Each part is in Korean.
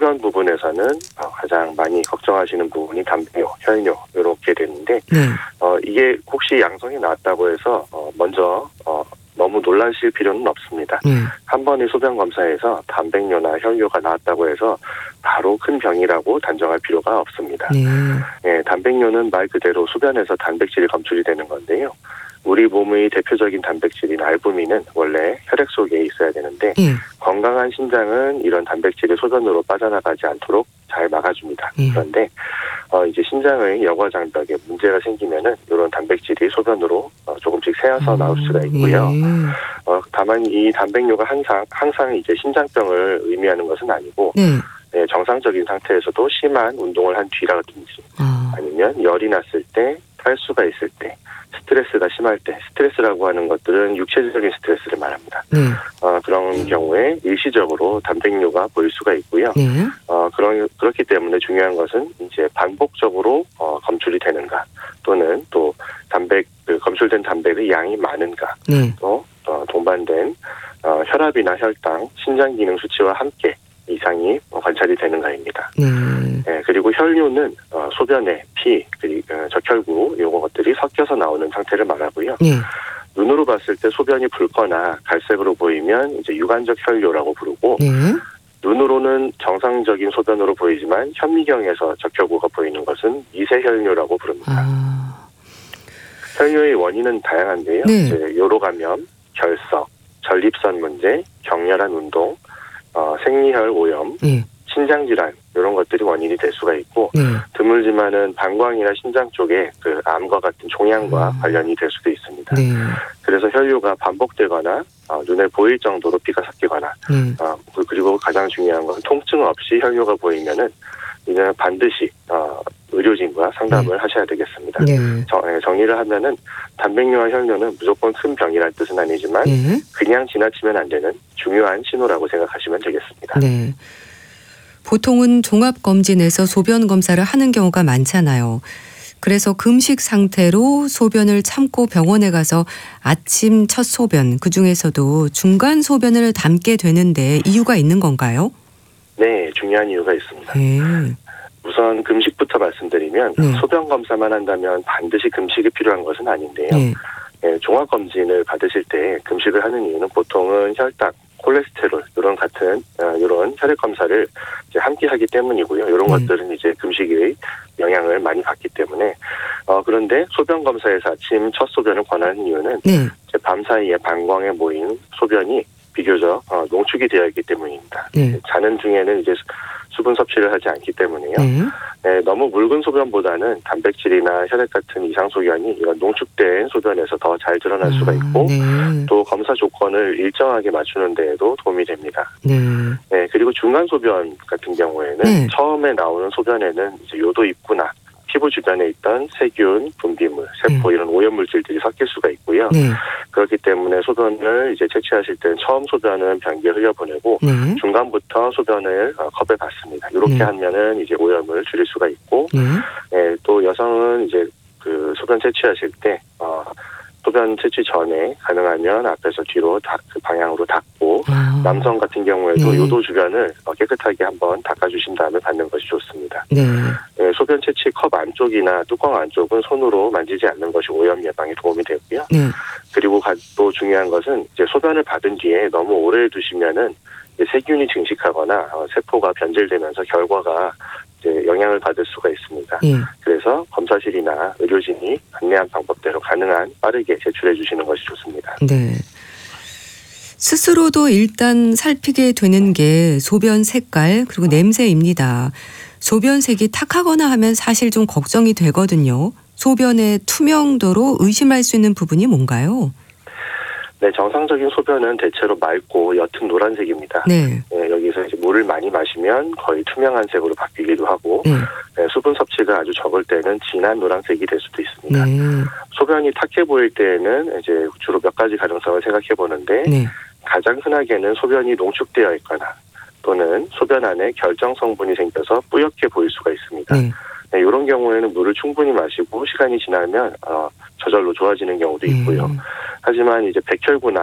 소변 부분에서는 가장 많이 걱정하시는 부분이 담배뇨, 혈뇨 이렇게 되는데 이게 혹시 양성이 나왔다고 해서 먼저 너무 놀라실 필요는 없습니다. 한 번의 소변 검사에서 단백뇨나 혈뇨가 나왔다고 해서 바로 큰 병이라고 단정할 필요가 없습니다. 단백뇨는 말 그대로 소변에서 단백질이 검출이 되는 건데요. 우리 몸의 대표적인 단백질인 알부민은 원래 혈액 속에 있어야 되는데 건강한 신장은 이런 단백질이 소변으로 빠져나가지 않도록 잘 막아줍니다. 그런데 이제 신장의 여과 장벽에 문제가 생기면은 이런 단백질이 소변으로 조금씩 새어서 나올 수가 있고요. 다만 이 단백뇨가 항상 이제 신장병을 의미하는 것은 아니고 정상적인 상태에서도 심한 운동을 한 뒤라든지 아니면 열이 났을 때, 탈수가 있을 때, 스트레스가 심할 때, 스트레스라고 하는 것들은 육체적인 스트레스를 말합니다. 그런 경우에 일시적으로 단백뇨가 보일 수가 있고요. 그렇기 때문에 중요한 것은 이제 반복적으로 검출이 되는가, 또는 또 검출된 단백의 양이 많은가, 또 동반된 혈압이나 혈당, 신장 기능 수치와 함께 이상이 관찰이 되는가입니다. 그리고 혈뇨는 소변에 피, 그리고 적혈구 이런 것들이 섞여서 나오는 상태를 말하고요. 눈으로 봤을 때 소변이 붉거나 갈색으로 보이면 이제 유관적 혈뇨라고 부르고 눈으로는 정상적인 소변으로 보이지만 현미경에서 적혈구가 보이는 것은 미세혈뇨라고 부릅니다. 혈뇨의 원인은 다양한데요. 요로감염, 결석, 전립선 문제, 격렬한 운동, 생리혈 오염, 신장질환 이런 것들이 원인이 될 수가 있고 드물지만은 방광이나 신장 쪽에 그 암과 같은 종양과 관련이 될 수도 있습니다. 그래서 혈뇨가 반복되거나 눈에 보일 정도로 피가 섞이거나 그리고 가장 중요한 건 통증 없이 혈뇨가 보이면은 이제는 반드시 의료진과 상담을 하셔야 되겠습니다. 정리를 하면은 단백뇨와 혈뇨는 무조건 큰 병이라는 뜻은 아니지만 그냥 지나치면 안 되는 중요한 신호라고 생각하시면 되겠습니다. 보통은 종합검진에서 소변 검사를 하는 경우가 많잖아요. 그래서 금식 상태로 소변을 참고 병원에 가서 아침 첫 소변, 그중에서도 중간 소변을 담게 되는데 이유가 있는 건가요? 네, 중요한 이유가 있습니다. 우선 금식부터 말씀드리면 소변 검사만 한다면 반드시 금식이 필요한 것은 아닌데요. 종합검진을 받으실 때 금식을 하는 이유는 보통은 혈당, 콜레스테롤 이런 혈액 검사를 이제 함께 하기 때문이고요. 이런 것들은 이제 금식의 영향을 많이 받기 때문에 그런데 소변 검사에서 아침 첫 소변을 권하는 이유는 이제 밤 사이에 방광에 모인 소변이 비교적 농축이 되어 있기 때문입니다. 자는 중에는 이제 수분 섭취를 하지 않기 때문에요. 너무 묽은 소변보다는 단백질이나 혈액 같은 이상 소견이 이런 농축된 소변에서 더 잘 드러날 수가 있고 또 검사 조건을 일정하게 맞추는 데에도 도움이 됩니다. 그리고 중간 소변 같은 경우에는 처음에 나오는 소변에는 이제 요도 입구나 피부 주변에 있던 세균, 분비물, 세포 이런 오염물질들이 섞일 수가 있고요. 그렇기 때문에 소변을 이제 채취하실 때는 처음 소변은 변기에 흘려보내고 중간부터 소변을 컵에 받습니다. 이렇게 하면은 이제 오염을 줄일 수가 있고 또 여성은 이제 그 소변 채취하실 때 소변 채취 전에 가능하면 앞에서 뒤로 그 방향으로 닦고 남성 같은 경우에도 요도 주변을 깨끗하게 한번 닦아주신 다음에 받는 것이 좋습니다. 소변 채취 컵 안쪽이나 뚜껑 안쪽은 손으로 만지지 않는 것이 오염 예방에 도움이 되고요. 그리고 또 중요한 것은 이제 소변을 받은 뒤에 너무 오래 두시면은 세균이 증식하거나 세포가 변질되면서 결과가 이제 영향을 받을 수가 있습니다. 그래서 검사실이나 의료진이 안내한 방법대로 가능한 빠르게 제출해 주시는 것이 좋습니다. 스스로도 일단 살피게 되는 게 소변 색깔 그리고 냄새입니다. 소변색이 탁하거나 하면 사실 좀 걱정이 되거든요. 소변의 투명도로 의심할 수 있는 부분이 뭔가요? 네, 정상적인 소변은 대체로 맑고 옅은 노란색입니다. 여기서 이제 물을 많이 마시면 거의 투명한 색으로 바뀌기도 하고 수분 섭취가 아주 적을 때는 진한 노란색이 될 수도 있습니다. 소변이 탁해 보일 때에는 이제 주로 몇 가지 가능성을 생각해 보는데 가장 흔하게는 소변이 농축되어 있거나 또는 소변 안에 결정 성분이 생겨서 뿌옇게 보일 수가 있습니다. 이런 경우에는 물을 충분히 마시고 시간이 지나면 저절로 좋아지는 경우도 있고요. 하지만 이제 백혈구나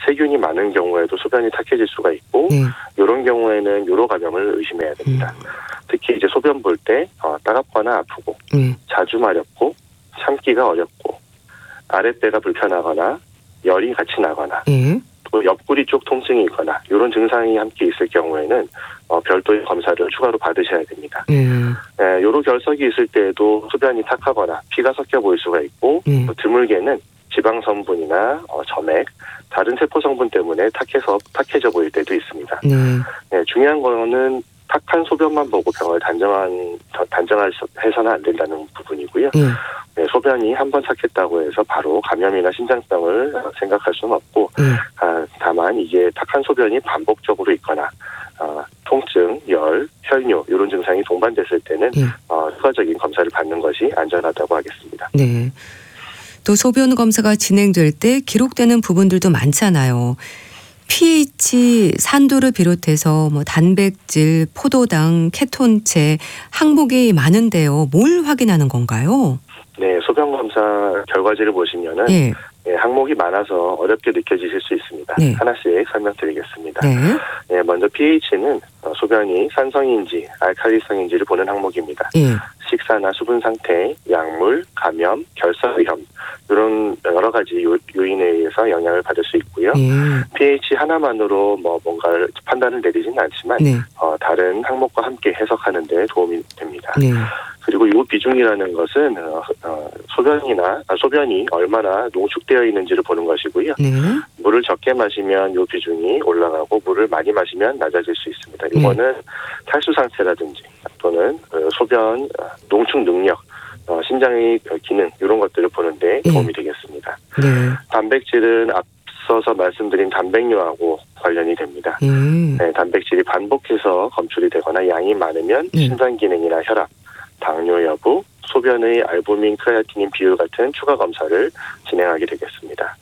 세균이 많은 경우에도 소변이 탁해질 수가 있고 이런 경우에는 요로 감염을 의심해야 됩니다. 특히 이제 소변 볼 때 따갑거나 아프고 자주 마렵고 참기가 어렵고 아랫배가 불편하거나 열이 같이 나거나 또 옆구리 쪽 통증이 있거나 이런 증상이 함께 있을 경우에는 별도의 검사를 추가로 받으셔야 됩니다. 요로 결석이 있을 때에도 소변이 탁하거나 피가 섞여 보일 수가 있고 또 드물게는 지방 성분이나 점액, 다른 세포 성분 때문에 탁해져 보일 때도 있습니다. 중요한 거는 탁한 소변만 보고 병을 단정해서는 안 된다는 부분이고요. 소변이 한번 탁했다고 해서 바로 감염이나 신장병을 생각할 수는 없고 다만 이게 탁한 소변이 반복적으로 있거나 통증, 열, 혈뇨 이런 증상이 동반됐을 때는 추가적인 검사를 받는 것이 안전하다고 하겠습니다. 네. 또 소변 검사가 진행될 때 기록되는 부분들도 많잖아요. pH, 산도를 비롯해서 단백질, 포도당, 케톤체, 항목이 많은데요. 뭘 확인하는 건가요? 네, 소변 검사 결과지를 보시면은 항목이 많아서 어렵게 느껴지실 수 있습니다. 하나씩 설명드리겠습니다. 먼저 pH는 소변이 산성인지 알칼리성인지를 보는 항목입니다. 식사나 수분 상태, 약물, 감염, 결석 위험 이런 여러 가지 요인에 의해서 영향을 받을 수 있고요. pH 하나만으로 뭔가를 판단을 내리지는 않지만 다른 항목과 함께 해석하는 데 도움이 됩니다. 그리고 이 비중이라는 것은 소변이 얼마나 농축되어 있는지를 보는 것이고요. 물을 적게 마시면 이 비중이 올라가고 물을 많이 마시면 낮아질 수 있습니다. 이거는 탈수 상태라든지 또는 소변 농축 능력, 신장의 기능 이런 것들을 보는데 도움이 되겠습니다. 단백질은 앞서서 말씀드린 단백뇨하고 관련이 됩니다. 단백질이 반복해서 검출이 되거나 양이 많으면 심장 기능이나 혈압, 당뇨 여부, 소변의 알부민, 크레아티닌 비율 같은 추가 검사를 진행하게 되겠습니다.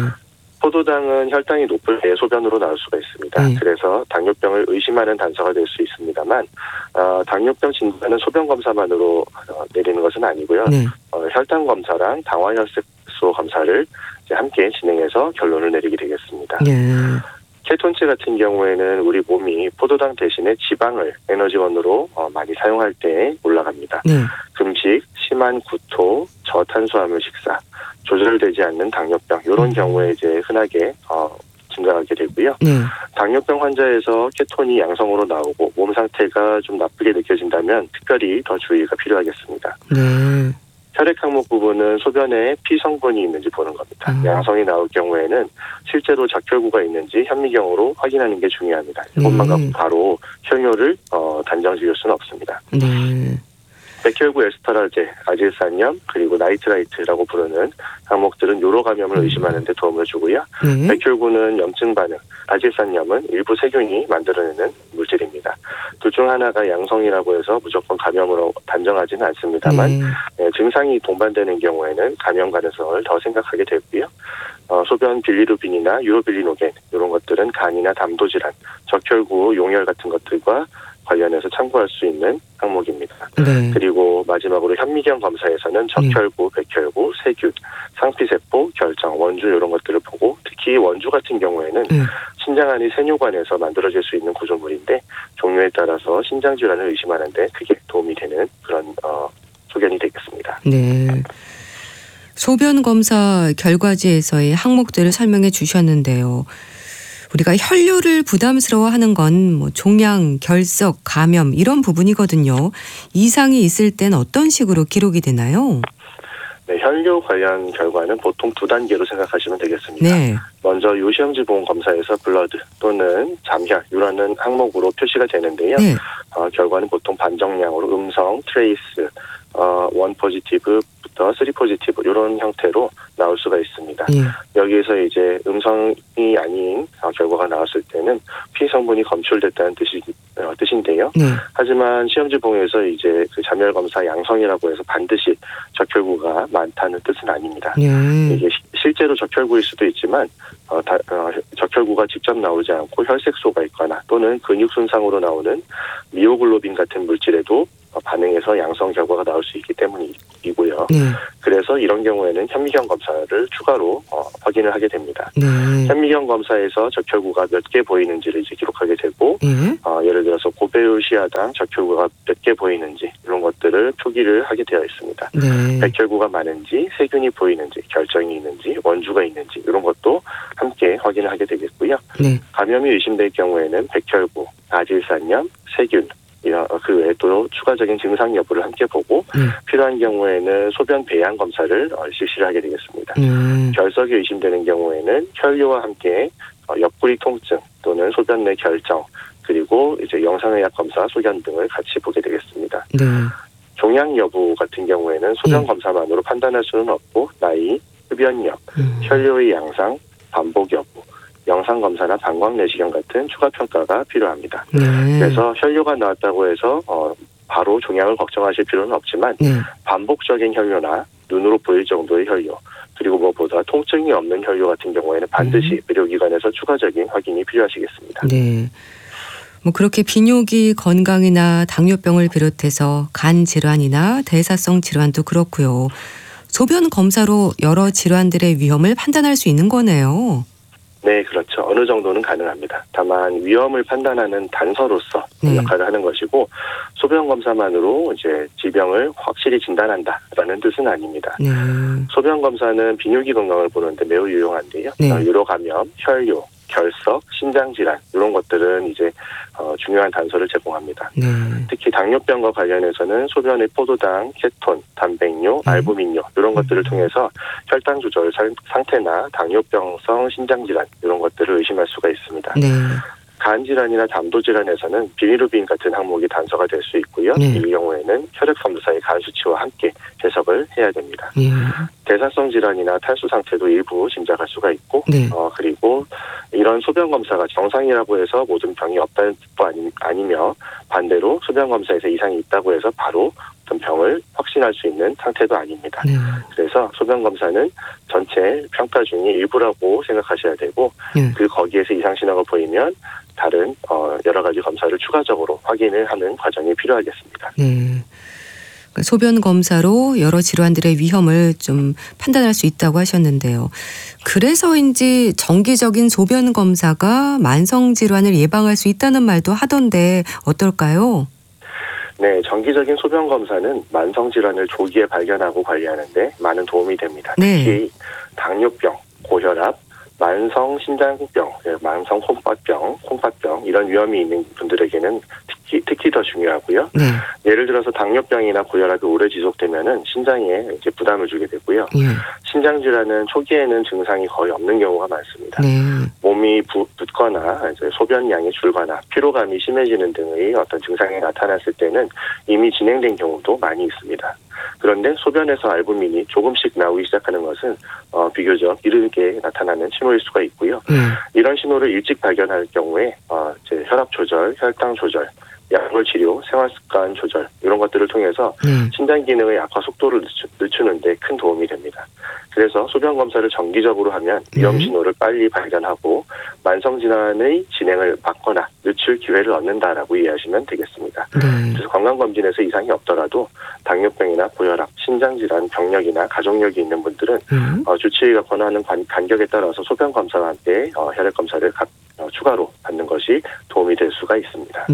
포도당은 혈당이 높을 때 소변으로 나올 수가 있습니다. 그래서 당뇨병을 의심하는 단서가 될 수 있습니다만 당뇨병 진단은 소변 검사만으로 내리는 것은 아니고요. 혈당 검사랑 당화혈색소 검사를 이제 함께 진행해서 결론을 내리게 되겠습니다. 케톤체 같은 경우에는 우리 몸이 포도당 대신에 지방을 에너지원으로 많이 사용할 때 올라갑니다. 금식, 심한 구토, 저탄수화물 식사, 조절되지 않는 당뇨병 이런 경우에 이제 흔하게 증가하게 되고요. 당뇨병 환자에서 케톤이 양성으로 나오고 몸 상태가 좀 나쁘게 느껴진다면 특별히 더 주의가 필요하겠습니다. 혈액 항목 부분은 소변에 피 성분이 있는지 보는 겁니다. 양성이 나올 경우에는 실제로 적혈구가 있는지 현미경으로 확인하는 게 중요합니다. 이것만 갖고 바로 혈뇨를 단정 지을 수는 없습니다. 백혈구 에스터라제, 아질산염, 그리고 나이트라이트라고 부르는 항목들은 요로 감염을 의심하는 데 도움을 주고요. 백혈구는 염증 반응, 아질산염은 일부 세균이 만들어내는 물질입니다. 둘 중 하나가 양성이라고 해서 무조건 감염으로 단정하지는 않습니다만 증상이 동반되는 경우에는 감염 가능성을 더 생각하게 되고요. 소변 빌리루빈이나 유로빌리노겐 이런 것들은 간이나 담도 질환, 적혈구 용혈 같은 것들과 관련해서 참고할 수 있는 항목입니다. 그리고 마지막으로 현미경 검사에서는 적혈구, 백혈구, 세균, 상피세포, 결정, 원주 이런 것들을 보고 특히 원주 같은 경우에는 신장 안의 세뇨관에서 만들어질 수 있는 구조물인데 종류에 따라서 신장 질환을 의심하는데 크게 도움이 되는 그런 소견이 되겠습니다. 소변 검사 결과지에서의 항목들을 설명해 주셨는데요. 우리가 혈뇨를 부담스러워하는 건 종양, 결석, 감염 이런 부분이거든요. 이상이 있을 땐 어떤 식으로 기록이 되나요? 혈뇨 관련 결과는 보통 두 단계로 생각하시면 되겠습니다. 먼저 요시험지 보험 검사에서 블러드 또는 잠혈 이라는 항목으로 표시가 되는데요. 결과는 보통 반정량으로 음성, 트레이스, 1 포지티브부터 3 포지티브 이런 형태로 나올 수가 있습니다. 여기에서 이제 음성이 아닌 결과가 나왔을 때는 피 성분이 검출됐다는 뜻인데요. 하지만 시험지 봉에서 이제 그 잠열 검사 양성이라고 해서 반드시 적혈구가 많다는 뜻은 아닙니다. 이게 실제로 적혈구일 수도 있지만 적혈구가 직접 나오지 않고 혈색소가 있거나 또는 근육 손상으로 나오는 미오글로빈 같은 물질에도 반응해서 양성 결과가 나올 수 있기 때문이고요. 네. 그래서 이런 경우에는 현미경 검사를 추가로 확인을 하게 됩니다. 네. 현미경 검사에서 적혈구가 몇 개 보이는지를 이제 기록하게 되고 예를 들어서 고배율 시야당 적혈구가 몇 개 보이는지 이런 것들을 표기를 하게 되어 있습니다. 네. 백혈구가 많은지 세균이 보이는지 결정이 있는지 원주가 있는지 이런 것도 함께 확인을 하게 되겠고요. 네. 감염이 의심될 경우에는 백혈구, 아질산염, 세균 그 외에도 추가적인 증상 여부를 함께 보고 필요한 경우에는 소변 배양 검사를 실시를 하게 되겠습니다. 결석이 의심되는 경우에는 혈뇨와 함께 옆구리 통증 또는 소변 내 결정 그리고 이제 영상의학 검사, 소견 등을 같이 보게 되겠습니다. 네. 종양 여부 같은 경우에는 소변 검사만으로 판단할 수는 없고 나이, 흡연력, 혈뇨의 양상, 반복 여부, 영상 검사나 방광 내시경 같은 추가 평가가 필요합니다. 그래서 혈뇨가 나왔다고 해서 바로 종양을 걱정하실 필요는 없지만 반복적인 혈뇨나 눈으로 보일 정도의 혈뇨 그리고 무엇보다 통증이 없는 혈뇨 같은 경우에는 반드시 의료기관에서 추가적인 확인이 필요하시겠습니다. 네. 뭐 그렇게 비뇨기 건강이나 당뇨병을 비롯해서 간 질환이나 대사성 질환도 그렇고요. 소변 검사로 여러 질환들의 위험을 판단할 수 있는 거네요. 네, 그렇죠. 어느 정도는 가능합니다. 다만 위험을 판단하는 단서로서 역할을 하는 것이고 소변 검사만으로 이제 질병을 확실히 진단한다라는 뜻은 아닙니다. 소변 검사는 비뇨기 건강을 보는데 매우 유용한데요. 유로 감염, 혈뇨, 결석, 신장 질환 이런 것들은 이제 중요한 단서를 제공합니다. 특히 당뇨병과 관련해서는 소변의 포도당, 케톤, 단백뇨, 알부민뇨 이런 것들을 통해서 혈당 조절 상태나 당뇨병성 신장 질환 이런 것들을 의심할 수가 있습니다. 간 질환이나 담도 질환에서는 비밀루빈 같은 항목이 단서가 될 수 있고요. 이 경우에는 혈액 검사의 간 수치와 함께 해석을 해야 됩니다. 대사성 질환이나 탈수 상태도 일부 짐작할 수가 있고 그리고 이런 소변 검사가 정상이라고 해서 모든 병이 없다는 뜻도 아니며 반대로 소변 검사에서 이상이 있다고 해서 바로 어떤 병을 확신할 수 있는 상태도 아닙니다. 그래서 소변 검사는 전체 평가 중에 일부라고 생각하셔야 되고 그 거기에서 이상 신호가 보이면 다른 여러 가지 검사를 추가적으로 확인을 하는 과정이 필요하겠습니다. 소변 검사로 여러 질환들의 위험을 좀 판단할 수 있다고 하셨는데요. 그래서인지 정기적인 소변 검사가 만성 질환을 예방할 수 있다는 말도 하던데 어떨까요? 네, 정기적인 소변 검사는 만성 질환을 조기에 발견하고 관리하는 데 많은 도움이 됩니다. 특히 당뇨병, 고혈압, 만성 신장병, 만성 콩팥병 이런 위험이 있는 분들에게는 특히 더 중요하고요. 예를 들어서 당뇨병이나 고혈압이 오래 지속되면은 신장에 이제 부담을 주게 되고요. 신장 질환은 초기에는 증상이 거의 없는 경우가 많습니다. 몸이 붓거나 이제 소변량이 줄거나 피로감이 심해지는 등의 어떤 증상이 나타났을 때는 이미 진행된 경우도 많이 있습니다. 그런데 소변에서 알부민이 조금씩 나오기 시작하는 것은 비교적 이르게 나타나는 신호일 수가 있고요. 이런 신호를 일찍 발견할 경우에 이제 혈압 조절, 혈당 조절, 약물 치료, 생활습관 조절 이런 것들을 통해서 신장 기능의 악화 속도를 늦추는 데 큰 도움이 됩니다. 그래서 소변 검사를 정기적으로 하면 위험 신호를 빨리 발견하고 만성 질환의 진행을 막거나 늦출 기회를 얻는다라고 이해하시면 되겠습니다. 그래서 건강검진에서 이상이 없더라도 당뇨병이나 고혈압, 신장질환, 병력이나 가족력이 있는 분들은 주치의가 권하는 간격에 따라서 소변 검사와 함께 혈액 검사를 추가로 받는 것이 도움이 될 수가 있습니다.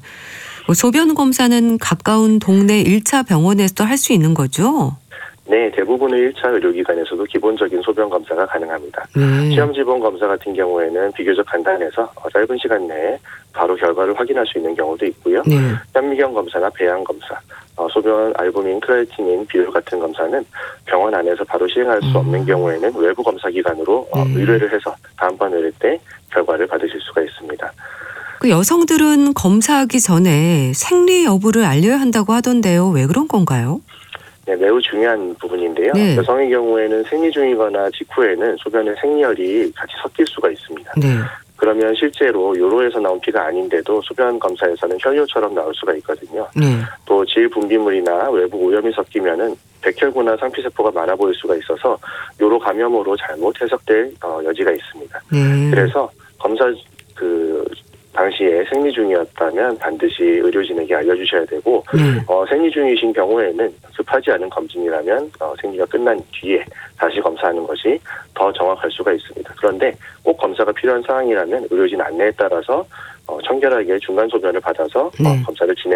소변 검사는 가까운 동네 1차 병원에서도 할 수 있는 거죠? 네, 대부분의 1차 의료기관에서도 기본적인 소변 검사가 가능합니다. 시험지본 검사 같은 경우에는 비교적 간단해서 짧은 시간 내에 바로 결과를 확인할 수 있는 경우도 있고요. 현미경 검사나 배양 검사, 소변 알부민, 크레아티닌 비율 같은 검사는 병원 안에서 바로 시행할 수 없는 경우에는 외부 검사기관으로 의뢰를 해서 다음번 의뢰 때 결과를 받으실 수가 있습니다. 그 여성들은 검사하기 전에 생리 여부를 알려야 한다고 하던데요. 왜 그런 건가요? 네, 매우 중요한 부분인데요. 여성의 경우에는 생리 중이거나 직후에는 소변에 생리혈이 같이 섞일 수가 있습니다. 그러면 실제로 요로에서 나온 피가 아닌데도 소변 검사에서는 혈뇨처럼 나올 수가 있거든요. 또 질 분비물이나 외부 오염이 섞이면은 백혈구나 상피세포가 많아 보일 수가 있어서 요로 감염으로 잘못 해석될 여지가 있습니다. 그래서 검사 당시에 생리 중이었다면 반드시 의료진에게 알려주셔야 되고 생리 중이신 경우에는 급하지 않은 검진이라면 생리가 끝난 뒤에 다시 검사하는 것이 더 정확할 수가 있습니다. 그런데 꼭 검사가 필요한 상황이라면 의료진 안내에 따라서 청결하게 중간 소변을 받아서 검사를 진행